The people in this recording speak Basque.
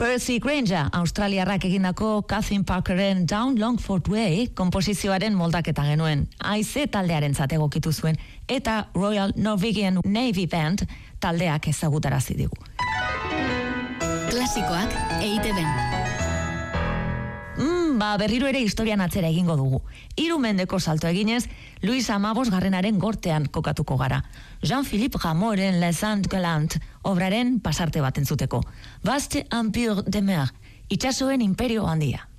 Percy Granger, australiarrak egindako Catherine Parkeren Down Longford Way komposizioaren moldaketa genuen. Haize taldearen egokitu zuen eta Royal Norwegian Navy Band taldeak ezagutarazi digu. Klasikoak EITB-n. Berriro ere historian atzera egingo dugu. 3 mendeko salto eginez, Luis XV gortean kokatuko gara. Jean-Philippe Rameauren Les Andes Galantes obraren pasarte bat entzuteko. Vaste Empire de Mer, itsasoen imperio handia.